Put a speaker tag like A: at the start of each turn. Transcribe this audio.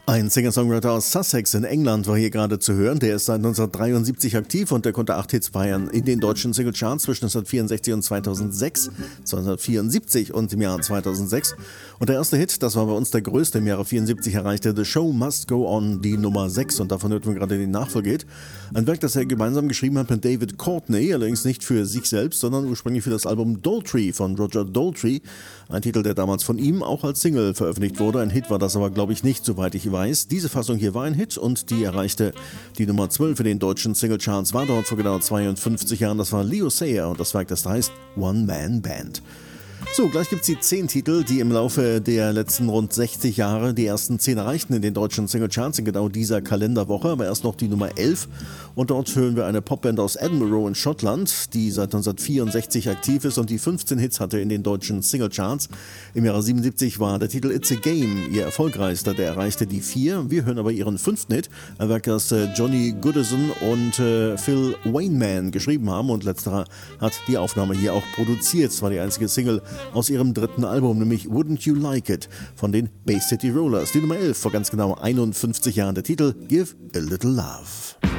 A: Ein Singer-Songwriter aus Sussex in England war hier gerade zu hören. Der ist seit 1973 aktiv und der konnte 8 Hits feiern in den deutschen Singlecharts zwischen 1964 und 2006, 1974 und im Jahr 2006. Und der erste Hit, das war bei uns der größte im Jahre 74, erreichte The Show Must Go On, die Nummer 6. Und davon hört man gerade den Nachfolger. Ein Werk, das er gemeinsam geschrieben hat mit David Courtney, allerdings nicht für sich selbst, sondern ursprünglich für das Album Daltrey von Roger Daltrey. Ein Titel, der damals von ihm auch als Single veröffentlicht wurde. Ein Hit war das aber, glaube ich, nicht, soweit ich weiß. Diese Fassung hier war ein Hit und die erreichte die Nummer 12 in den deutschen Singlecharts, war dort vor genau 52 Jahren. Das war Leo Sayer und das Werk, das heißt One Man Band. So, gleich gibt es die 10 Titel, die im Laufe der letzten rund 60 Jahre die ersten 10 erreichten in den deutschen Singlecharts in genau dieser Kalenderwoche, aber erst noch die Nummer 11. Und dort hören wir eine Popband aus Edinburgh in Schottland, die seit 1964 aktiv ist und die 15 Hits hatte in den deutschen Singlecharts. Im Jahre 77 war der Titel It's a Game ihr erfolgreichster, der erreichte die 4. Wir hören aber ihren 5. Hit, ein Werk, das Johnny Goodison und Phil Wainman geschrieben haben und letzterer hat die Aufnahme hier auch produziert. Es war die einzige Single aus ihrem 3. Album, nämlich Wouldn't You Like It von den Bay City Rollers. Die Nummer 11 vor ganz genau 51 Jahren, der Titel Give a Little Love.